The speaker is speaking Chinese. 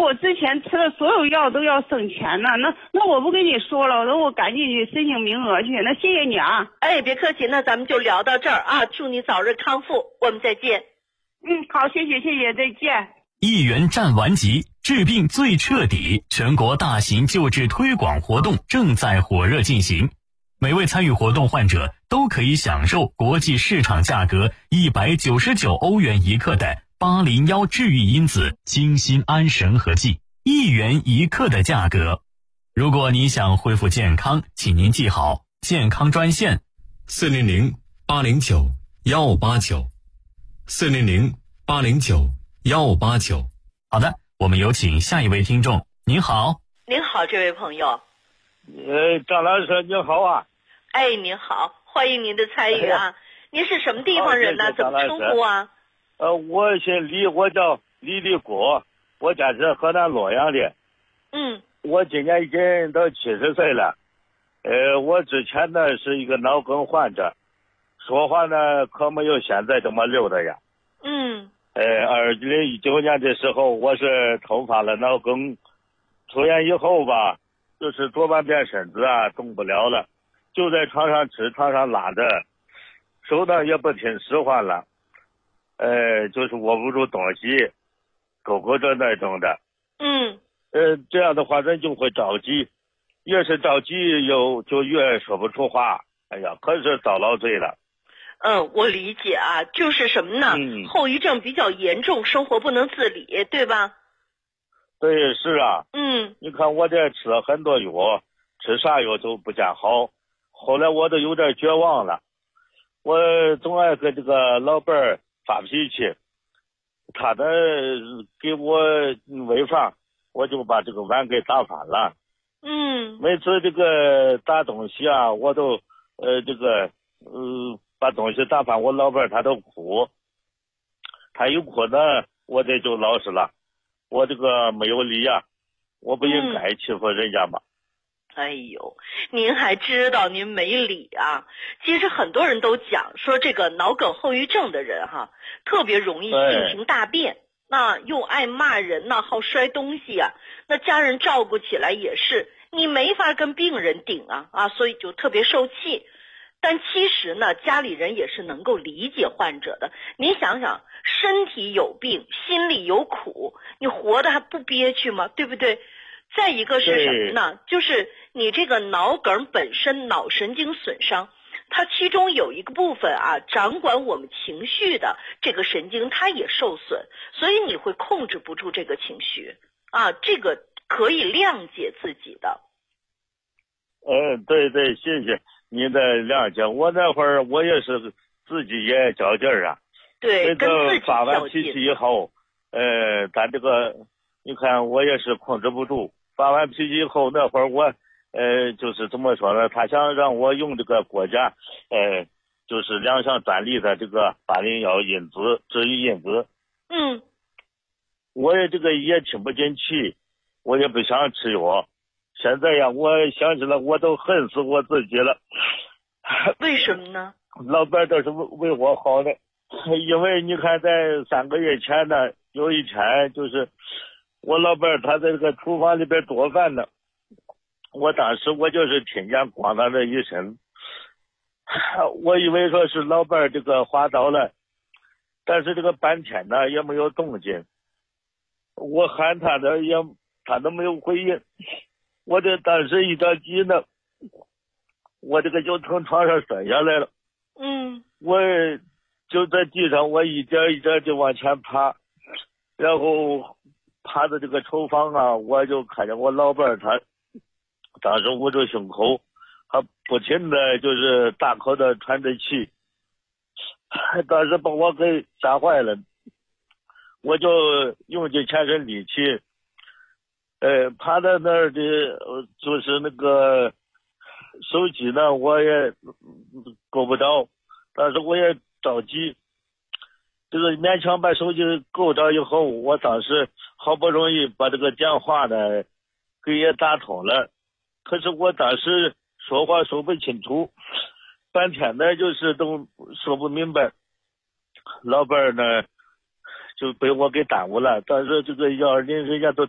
我之前吃的所有药都要省钱呢，那我不跟你说了，那我赶紧去申请名额去。那谢谢你啊。 哎，别客气，那咱们就聊到这儿啊，祝你早日康复，我们再见。 好，谢谢，再见。 1元站完级，治病最彻底，全国大型救治推广活动正在火热进行。每位参与活动患者都可以享受国际市场价格199欧元一克的801治愈因子精心安神和剂，1元一克的价格。如果你想恢复健康，请您记好健康专线400-809-159，400-809-159。好的，我们有请下一位听众。您好。 您好，这位朋友。 张老师你好啊。 哎，您好，欢迎您的参与啊。您是什么地方人呢？怎么称呼啊？ 我姓李，我叫李立国，我家是河南洛阳的。我今年已经到70岁了。我之前呢是一个脑梗患者，说话呢可没有现在这么溜的呀。2019年的时候，我是突发了脑梗，出院以后吧，就是左半边身子啊动不了了，就在床上吃，床上拉着，手呢也不听使唤了，就是握不住东西，勾勾着那种的。这样的话人就会着急，越是着急就越说不出话，哎呀，可是遭老罪了。 我理解啊，就是什么呢？后遗症比较严重，生活不能自理，对吧？ 对，是啊。你看我这吃了很多药，吃啥药都不见好，后来我都有点绝望了。我总爱跟这个老伴儿发脾气，他呢给我违法，我就把这个碗给打翻了。每次这个打东西啊，我都把东西打翻，我老伴儿他都哭，他一哭呢，我这就老实了，我这个没有理啊，我不应该欺负人家嘛。 哎呦，您还知道您没理啊？其实很多人都讲说，这个脑梗后遗症的人哈，特别容易性情大变，那又爱骂人呐，好摔东西啊，那家人照顾起来也是，你没法跟病人顶啊，所以就特别受气。但其实呢，家里人也是能够理解患者的。您想想，身体有病，心里有苦，你活得还不憋屈吗？对不对？再一个是什么呢？就是你这个脑梗本身脑神经损伤，它其中有一个部分啊，掌管我们情绪的这个神经它也受损，所以你会控制不住这个情绪啊，这个可以谅解自己的。 对，谢谢您的谅解。我那会儿我也是自己也较劲儿啊。 对，跟自己发完脾气以后，咱这个你看我也是控制不住。发完脾气以后，那会儿我就是怎么说呢？他想让我用这个国家就是2项专利的这个801因子治愈因子。我也这个也听不进去，我也不想吃药。现在呀，我想起来我都恨死我自己了。 为什么呢？ 老伴都是为我好的，因为你看在3个月前呢，有一天就是我老伴他在这个厨房里边做饭呢，我当时我就是听见咣当的一声，我以为说是老伴这个滑倒了，但是这个半天呢也没有动静，我喊他的他都没有回应。我这当时一着急呢，我这个就从床上摔下来了。我就在地上，我一点一点就往前爬，然后爬到这个厨房啊，我就看见我老伴儿他当时捂着胸口，他不停的就是大口的喘着气，当时把我给吓坏了。我就用尽全身力气，趴在那儿的，就是那个手机呢，我也够不着，但是我也着急，这个勉强把手机够着以后，我当时好不容易把这个电话呢给也打通了，可是我当时说话说不清楚，半天呢就是都说不明白，老伴儿呢就被我给耽误了。但是这个120人家都